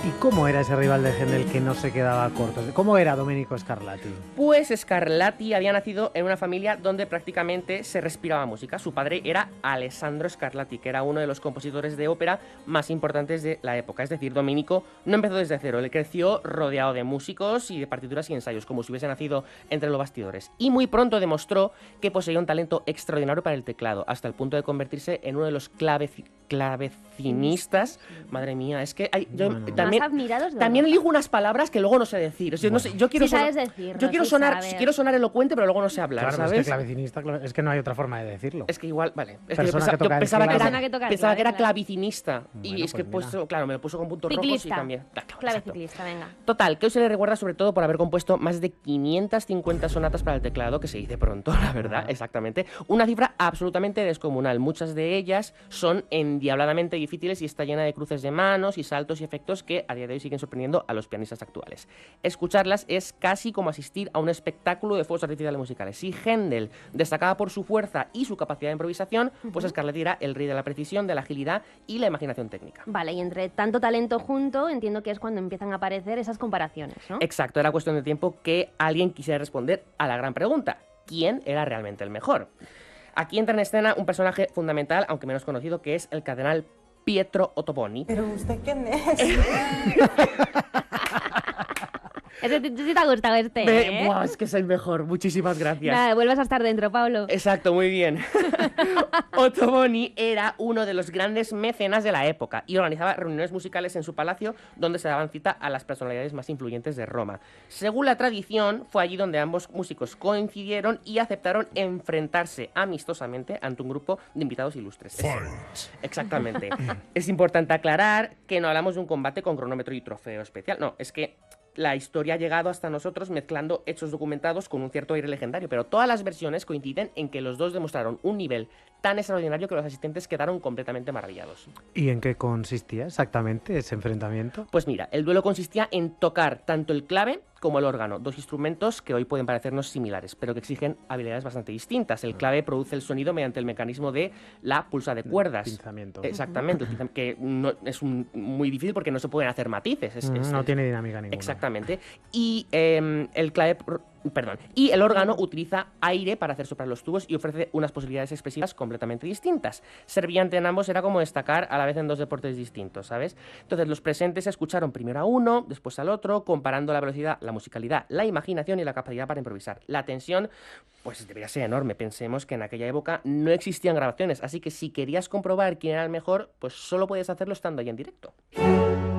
¿Y cómo era ese rival de Händel que no se quedaba corto? ¿Cómo era Domenico Scarlatti? Pues Scarlatti había nacido en una familia donde prácticamente se respiraba música. Su padre era Alessandro Scarlatti, que era uno de los compositores de ópera más importantes de la época. Es decir, Domenico no empezó desde cero, él creció rodeado de músicos y de partituras y ensayos, como si hubiese nacido entre los bastidores. Y muy pronto demostró que poseía un talento extraordinario para el teclado, hasta el punto de convertirse en uno de los clavecinistas. Madre mía, es que hay, yo Bueno. también, Más admirados de también Europa. elijo unas palabras que luego no sé decir. O sea, no sé, yo quiero Sí sabes decirlo, yo quiero sí sonar, sabes. quiero sonar elocuente, pero luego no sé hablar, Claro, ¿sabes? es que clavecinista, es que no hay otra forma de decirlo. Es que igual, vale. Es Persona que que toca yo el pensaba, clave. Persona que toca el pensaba que era clave, claro. clavicinista. Bueno, Y es que pues mira. claro, me lo puso con puntos rojos y Ciclista. también. Claro, Clave exacto. ciclista, venga. Total, que hoy se le recuerda sobre todo por haber compuesto más de 550 sonatas para el teclado, que se dice pronto, la verdad, exactamente. Una cifra absolutamente descomunal. Muchas de ellas son endiabladamente difíciles y está llena de cruces de manos y saltos y efectos que a día de hoy siguen sorprendiendo a los pianistas actuales. Escucharlas es casi como asistir a un espectáculo de fuegos artificiales musicales. Si Händel destacaba por su fuerza y su capacidad de improvisación, pues Scarlatti era el rey de la precisión, de la agilidad y la imaginación técnica. Vale, y entre tanto talento junto, entiendo que es cuando empiezan a aparecer esas comparaciones, ¿no? Exacto, era cuestión de tiempo que alguien quisiera responder a la gran pregunta: ¿quién era realmente el mejor? Aquí entra en escena un personaje fundamental, aunque menos conocido, que es el cardenal Pietro Ottoboni. ¿Pero usted quién es? Ese sí te ha gustado ¿eh? Buah, es que es el mejor, muchísimas gracias. Nada, vuelvas a estar dentro, Pablo. Exacto, muy bien. Ottoboni era uno de los grandes mecenas de la época y organizaba reuniones musicales en su palacio donde se daban cita a las personalidades más influyentes de Roma. Según la tradición, fue allí donde ambos músicos coincidieron y aceptaron enfrentarse amistosamente ante un grupo de invitados ilustres. Exactamente. Es importante aclarar que no hablamos de un combate con cronómetro y trofeo especial. No, es que la historia ha llegado hasta nosotros mezclando hechos documentados con un cierto aire legendario, pero todas las versiones coinciden en que los dos demostraron un nivel tan extraordinario que los asistentes quedaron completamente maravillados. ¿Y en qué consistía exactamente ese enfrentamiento? Pues mira, el duelo consistía en tocar tanto el clave como el órgano, dos instrumentos que hoy pueden parecernos similares, pero que exigen habilidades bastante distintas. El clave produce el sonido mediante el mecanismo de la pulsa de cuerdas. Pinzamiento. Exactamente, que no, es muy difícil porque no se pueden hacer matices. No tiene dinámica ninguna. Exactamente. Y el clave... Perdón. Y el órgano utiliza aire para hacer soplar los tubos y ofrece unas posibilidades expresivas completamente distintas. Ser brillante en ambos era como destacar a la vez en dos deportes distintos, ¿sabes? Entonces los presentes escucharon primero a uno, después al otro, comparando la velocidad, la musicalidad, la imaginación y la capacidad para improvisar. La tensión, pues debería ser enorme. Pensemos que en aquella época no existían grabaciones, así que si querías comprobar quién era el mejor, pues solo puedes hacerlo estando ahí en directo.